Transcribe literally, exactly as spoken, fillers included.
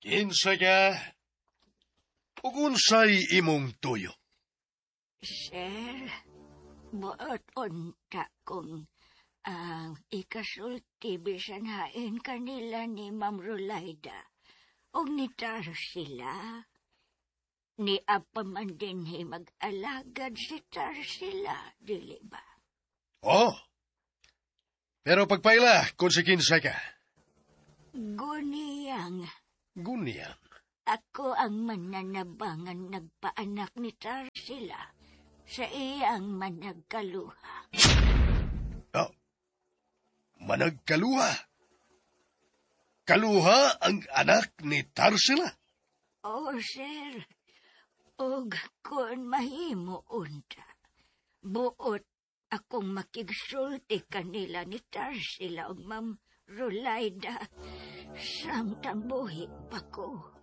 Kinsa ka? Ug unsay imong tuyo? Sir, buot unta kung ang ikasulti bisan hain kanila ni Ma'am Rolaida o ni Tarsila. Ni apa man din hi mag-alagad si Tarsila, dili ba? Oh, pero pagpaila kung si kinsa ka. Guniyang, Gunyang. ako ang mananabangan nagpaanak ni Tarsila sa iyang managkaluha. Oh, managkaluha. Kaluha ang anak ni Tarsila. Oh, sir, og kung mahimo unta, buot akong makigsulti kanila ni Tarsila og Ma'am Rolaida samtang buhi pa ko.